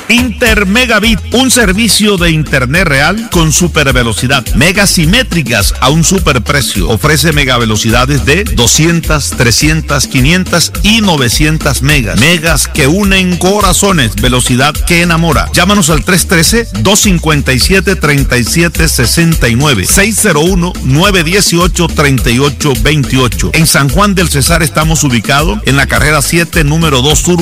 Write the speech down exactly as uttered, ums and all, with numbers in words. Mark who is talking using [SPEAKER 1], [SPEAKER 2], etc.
[SPEAKER 1] Intermegabit, un servicio de internet real con super velocidad, megas simétricas a un super precio. Ofrece mega velocidades de doscientas, trescientas, quinientas y novecientas megas. Megas que unen corazones, velocidad que enamora. Llámanos al tres uno tres, dos cinco siete, tres siete seis nueve, seis cero uno, nueve uno ocho, tres ocho dos ocho. En San Juan del Cesar estamos ubicados en la carrera siete, número dos Sur,